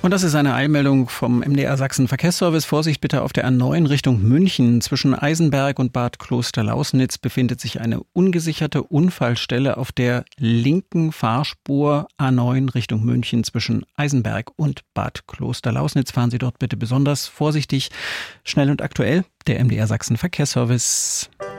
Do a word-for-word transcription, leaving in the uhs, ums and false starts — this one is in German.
Und das ist eine Eilmeldung vom M D R Sachsen Verkehrsservice. Vorsicht bitte auf der A neun Richtung München. Zwischen Eisenberg und Bad Klosterlausnitz befindet sich eine ungesicherte Unfallstelle auf der linken Fahrspur A neun Richtung München. Zwischen Eisenberg und Bad Klosterlausnitz fahren Sie dort bitte besonders vorsichtig, schnell und aktuell. Der M D R Sachsen Verkehrsservice.